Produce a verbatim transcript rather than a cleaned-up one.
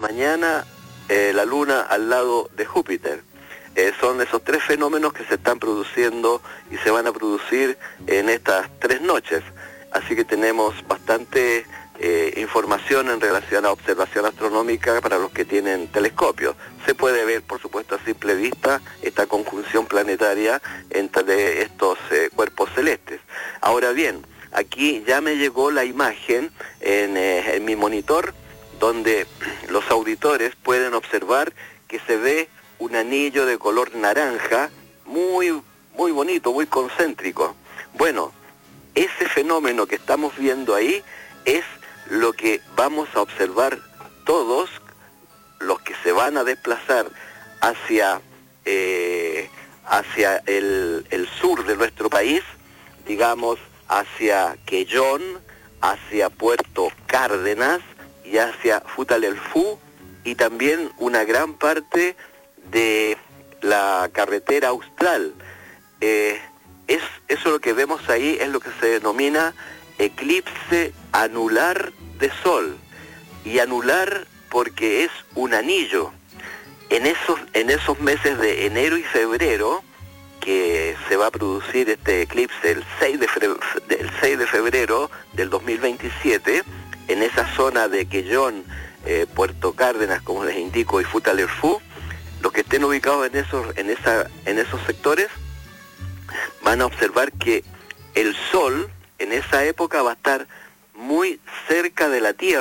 mañana eh, la Luna al lado de Júpiter. Eh, son esos tres fenómenos que se están produciendo y se van a producir en estas tres noches. Así que tenemos bastante eh, información en relación a observación astronómica para los que tienen telescopios. Se puede ver, por supuesto, a simple vista esta conjunción planetaria entre estos eh, cuerpos celestes. Ahora bien, aquí ya me llegó la imagen en, eh, en mi monitor, donde los auditores pueden observar que se ve un anillo de color naranja, muy, muy bonito, muy concéntrico. Bueno, ese fenómeno que estamos viendo ahí es lo que vamos a observar todos los que se van a desplazar hacia, eh, hacia el, el sur de nuestro país, digamos, hacia Quellón, hacia Puerto Cárdenas y hacia Futaleufú, y también una gran parte de la carretera austral. Eh, es, eso lo que vemos ahí es lo que se denomina eclipse anular de sol, y anular porque es un anillo. En esos, en esos meses de enero y febrero, que se va a producir este eclipse el seis de febrero, el seis de febrero del dos mil veintisiete, en esa zona de Quellón, eh, Puerto Cárdenas, como les indico, y Futaleufú, los que estén ubicados en esos, en esa, en esos sectores van a observar que el sol en esa época va a estar muy cerca de la Tierra.